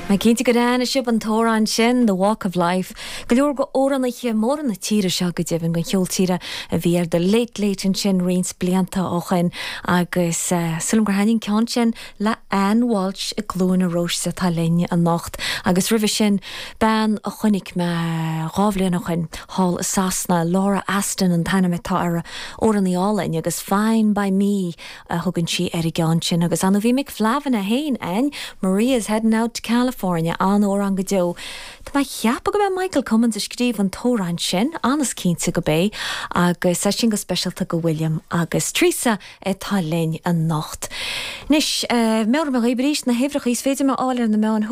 Mae cinnte go dána sib an tóra an sin, The Walk of Life. Go leor go óranna ché mór na tíre seo go dibhann go cheoltíre a bhí ar de late an sin rions blianta óchain agus sulm gur hainn ceann sin le Anne Walsh a glúin a rós sa talinn an nacht agus rih sin ban a chunig me rábblion a chuin hall a sasna Laura Aston an tainna me tá ar órannaí álainn agus Fine by Me a thugann si ar i gceann sin agus anna bhí mic flavan a hain ein Maria's heading out to California an ór an go deo. Tá mai cheappa go bheith Michael Cummins a scríomh an tóran sin anas cínta go bé agus sa sin go specialta go William agus Trísa tá linn an nacht. Nis mér me rébrís na hifrach ís féidir me áir na meán